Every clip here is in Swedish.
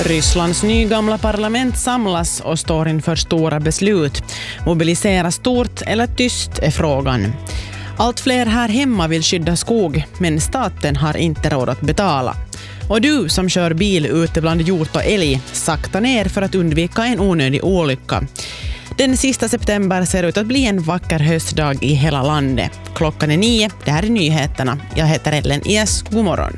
Rysslands nygamla parlament samlas och står inför stora beslut. Mobilisera stort eller tyst är frågan. Allt fler här hemma vill skydda skog, men staten har inte råd att betala. Och du som kör bil ute bland hjort och älg, sakta ner för att undvika en onödig olycka. Den sista september ser ut att bli en vacker höstdag i hela landet. Klockan är 9, det här är nyheterna. Jag heter Ellen Ies, god morgon.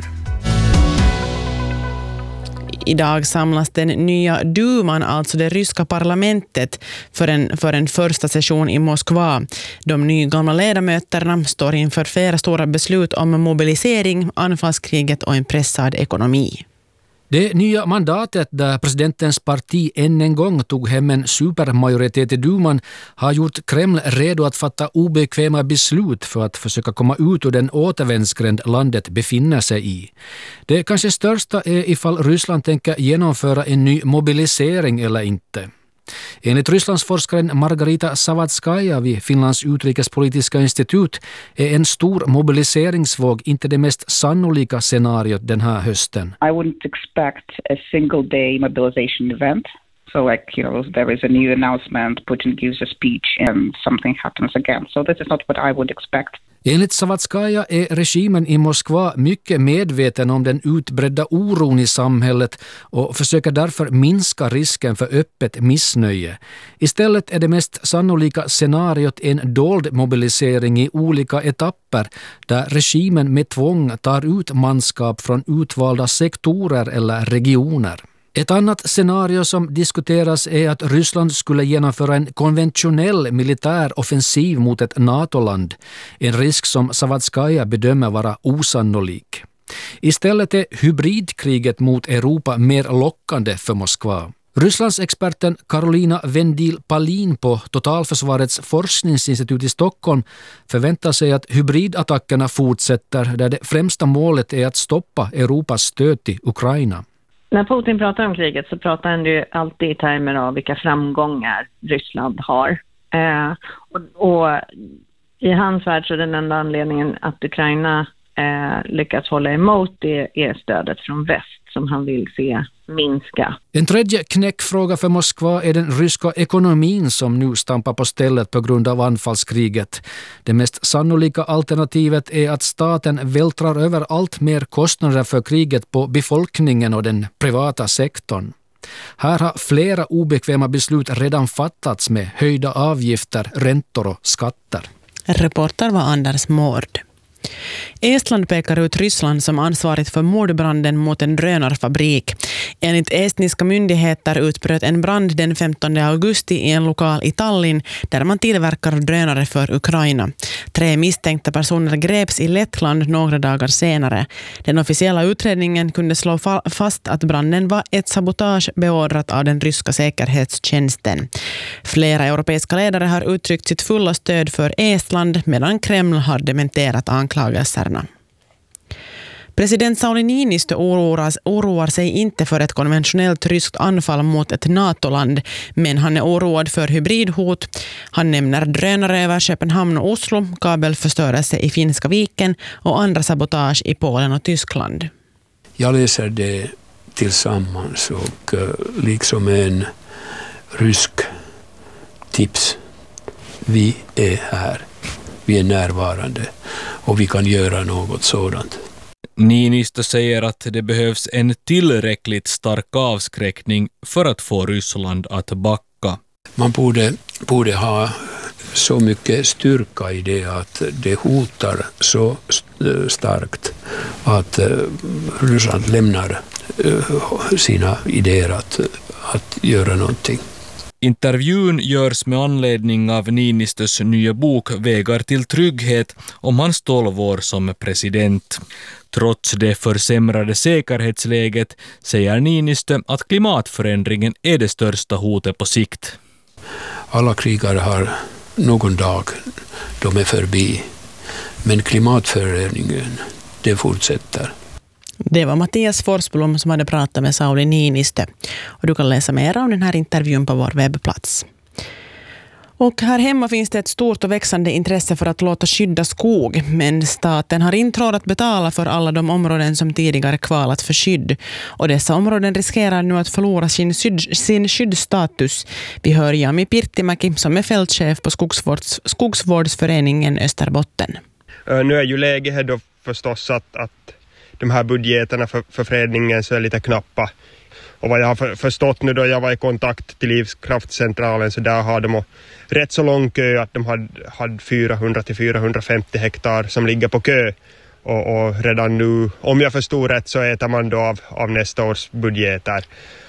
Idag samlas den nya Duman, alltså det ryska parlamentet, för en första session i Moskva. De nygamla ledamöterna står inför flera stora beslut om mobilisering, anfallskriget och en pressad ekonomi. Det nya mandatet där presidentens parti än en gång tog hem en supermajoritet i Duman har gjort Kreml redo att fatta obekväma beslut för att försöka komma ut ur den återvändsgränd landet befinner sig i. Det kanske största är ifall Ryssland tänker genomföra en ny mobilisering eller inte. Enligt Rysslandsforskaren Margarita Savatskaja vid Finlands utrikespolitiska institut är en stor mobiliseringsvåg inte det mest sannolika scenariot den här hösten. I wouldn't expect a single day mobilization event. So there is a new announcement, Putin gives a speech and something happens again. So this is not what I would expect. Enligt Savatskaja är regimen i Moskva mycket medveten om den utbredda oron i samhället och försöker därför minska risken för öppet missnöje. Istället är det mest sannolika scenariot en dold mobilisering i olika etapper där regimen med tvång tar ut manskap från utvalda sektorer eller regioner. Ett annat scenario som diskuteras är att Ryssland skulle genomföra en konventionell militär offensiv mot ett NATO-land, en risk som Savatskaja bedömer vara osannolik. Istället är hybridkriget mot Europa mer lockande för Moskva. Rysslands experten Karolina Vendil-Palin på Totalförsvarets forskningsinstitut i Stockholm förväntar sig att hybridattackerna fortsätter där det främsta målet är att stoppa Europas stöd till Ukraina. När Putin pratar om kriget så pratar han ju alltid i termer av vilka framgångar Ryssland har. Och i hans värld så är den enda anledningen att Ukraina lyckas hålla emot det är stödet från väst som han vill se minska. En tredje knäckfråga för Moskva är den ryska ekonomin som nu stampar på stället på grund av anfallskriget. Det mest sannolika alternativet är att staten vältrar över allt mer kostnader för kriget på befolkningen och den privata sektorn. Här har flera obekväma beslut redan fattats med höjda avgifter, räntor och skatter. Reporter var Anders Mård. Estland pekar ut Ryssland som ansvarigt för mordbranden mot en drönarfabrik. Enligt estniska myndigheter utbröt en brand den 15 augusti i en lokal i Tallinn där man tillverkar drönare för Ukraina. 3 misstänkta personer greps i Lettland några dagar senare. Den officiella utredningen kunde slå fast att branden var ett sabotage beordrat av den ryska säkerhetstjänsten. Flera europeiska ledare har uttryckt sitt fulla stöd för Estland medan Kreml har dementerat anklagelserna. President Sauli Niinistö oroar sig inte för ett konventionellt ryskt anfall mot ett NATO-land, men han är oroad för hybridhot. Han nämner drönare över Köpenhamn och Oslo, kabelförstörelse i Finska viken och andra sabotage i Polen och Tyskland. Jag läser det tillsammans och liksom en rysk tips. Vi är här, vi är närvarande och vi kan göra något sådant. Niinistö säger att det behövs en tillräckligt stark avskräckning för att få Ryssland att backa. Man borde ha så mycket styrka i det att det hotar så starkt att Ryssland lämnar sina idéer att göra någonting. Intervjun görs med anledning av Niinistös nya bok Vägar till trygghet om hans 12 år som president. Trots det försämrade säkerhetsläget säger Niinistö att klimatförändringen är det största hotet på sikt. Alla krigare har någon dag, de är förbi. Men klimatförändringen, det fortsätter. Det var Mattias Forsblom som hade pratat med Sauli Niinistö. Och du kan läsa mer om den här intervjun på vår webbplats. Och här hemma finns det ett stort och växande intresse för att låta skydda skog, men staten har inte råd att betala för alla de områden som tidigare kvalat för skydd. Och dessa områden riskerar nu att förlora sin skyddsstatus. Vi hör Jami Pirttimäki som är fältchef på Skogsvårdsföreningen Österbotten. Nu är ju läget då förstås att de här budgeterna för fredningen så är lite knappa. Och vad jag har förstått nu då jag var i kontakt till Livskraftcentralen så där har de rätt så lång kö att de hade 400-450 hektar som ligger på kö. Och redan nu, om jag förstod rätt, så äter man då av nästa års budgeter.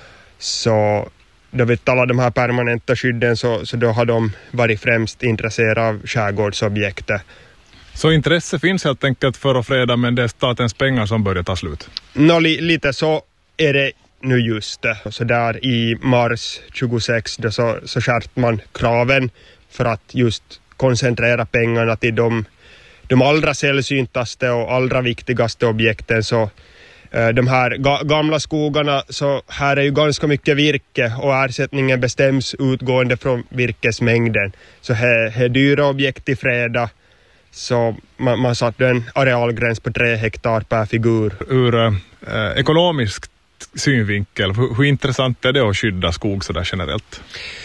Så då vi talar de här permanenta skydden så då har de varit främst intresserade av skärgårdsobjektet. Så intresse finns helt enkelt för att freda, men det är statens pengar som börjar ta slut? Lite så är det nu just det. Så där i mars 26 då så skärpte man kraven för att just koncentrera pengarna till de allra sällsyntaste och allra viktigaste objekten. Så de här gamla skogarna, så här är ju ganska mycket virke och ersättningen bestäms utgående från virkesmängden. Så här är dyra objekt i freda. Så man satte en arealgräns på 3 hektar per figur. Ur ekonomisk synvinkel, hur intressant är det att skydda skog så där generellt?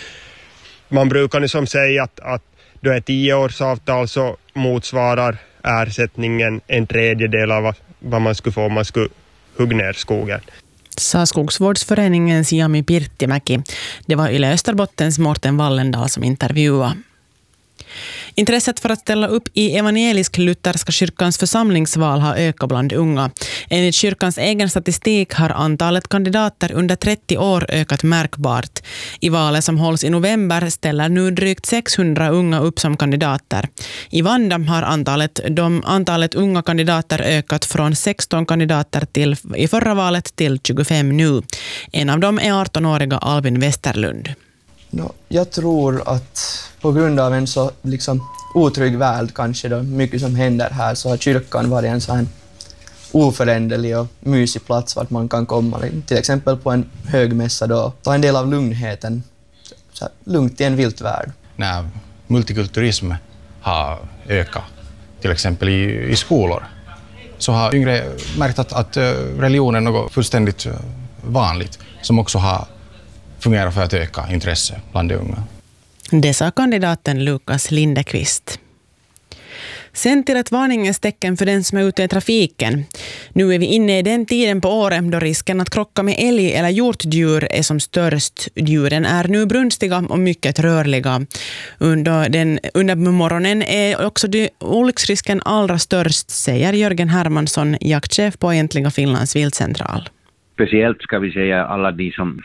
Man brukar nu som säga att då är 10-årsavtal så motsvarar ersättningen en tredjedel av vad man skulle få om man skulle hugga ner skogen. Sa Skogsvårdsföreningens Jami Pirttimäki. Det var Yle Österbottens Mårten Wallendal som intervjuade. Intresset för att ställa upp i evangelisk-lutherska kyrkans församlingsval har ökat bland unga. Enligt kyrkans egen statistik har antalet kandidater under 30 år ökat märkbart. I valet som hålls i november ställer nu drygt 600 unga upp som kandidater. I Vanda har antalet unga kandidater ökat från 16 kandidater i förra valet till 25 nu. En av dem är 18-åriga Alvin Westerlund. Jag tror att på grund av en så otrygg värld kanske då, mycket som händer här, så har kyrkan varit en sån oföränderlig och mysig plats vart man kan komma. Till exempel på en högmässa då, ta en del av lugnheten, så lugnt i en vilt värld. När multikulturism har ökat, till exempel i skolor, så har yngre märkt att religion är något fullständigt vanligt som också har fungerar för att öka intresse bland de unga. Det sa kandidaten Lukas Lindekvist. Sen till ett varningens tecken för den som är ute i trafiken. Nu är vi inne i den tiden på året då risken att krocka med älg eller hjortdjur är som störst. Djuren är nu brunstiga och mycket rörliga. Under morgonen är också olycksrisken allra störst, säger Jörgen Hermansson, jaktchef på Egentliga Finlands viltcentral. Speciellt ska vi säga alla de som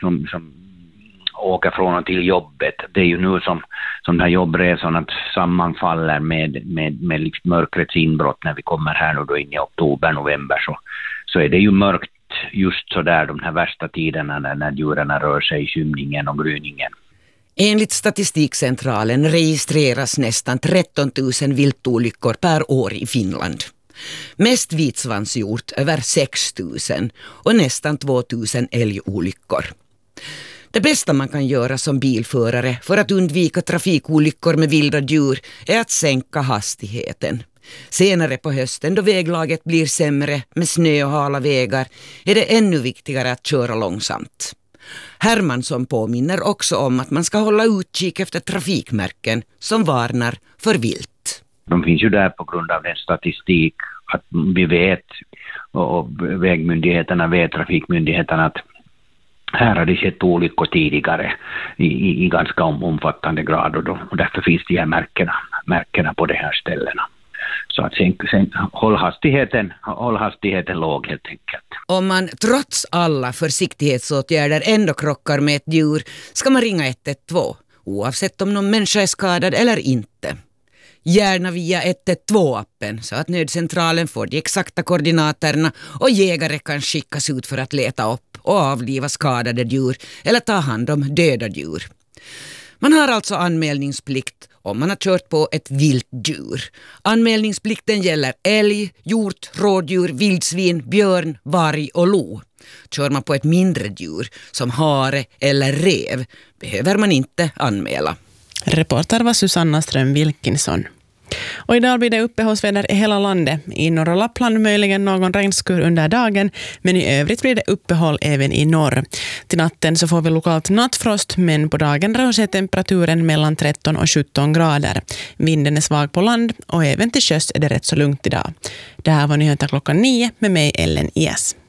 åker från och till jobbet. Det är ju nu som den här jobbresan att sammanfaller med liksom mörkrets inbrott när vi kommer här nu då in i oktober, november, så är det ju mörkt just så där de här värsta tiderna när djuren rör sig i skymningen och gryningen. Enligt Statistikcentralen registreras nästan 13 000 viltolyckor per år i Finland. Mest vitsvanshjort över 6 000 och nästan 2 000 älgolyckor. Det bästa man kan göra som bilförare för att undvika trafikolyckor med vilda djur är att sänka hastigheten. Senare på hösten då väglaget blir sämre med snö och hala vägar är det ännu viktigare att köra långsamt. Hermansson påminner också om att man ska hålla utkik efter trafikmärken som varnar för vilt. De finns ju där på grund av den statistik att vi vet och vägmyndigheterna vet, trafikmyndigheterna, att här har det skett olyckor tidigare i ganska omfattande grad och därför finns de här märkena på de här ställena. Så att håll hastigheten låg helt enkelt. Om man trots alla försiktighetsåtgärder ändå krockar med ett djur ska man ringa 112, oavsett om någon människa är skadad eller inte. Gärna via 112-appen så att nödcentralen får de exakta koordinaterna och jägare kan skickas ut för att leta upp och avliva skadade djur eller ta hand om döda djur. Man har alltså anmälningsplikt om man har kört på ett vilt djur. Anmälningsplikten gäller älg, hjort, rådjur, vildsvin, björn, varg och lo. Kör man på ett mindre djur som hare eller rev behöver man inte anmäla. Reporter var Susanna Ström-Wilkinson. Och idag blir det uppehållsväder i hela landet. I norra Lappland möjligen någon regnskur under dagen, men i övrigt blir det uppehåll även i norr. Till natten så får vi lokalt nattfrost, men på dagen rör sig temperaturen mellan 13 och 17 grader. Vinden är svag på land och även till sjöss är det rätt så lugnt idag. Det här var nyheter klockan 9 med mig Ellen Ies.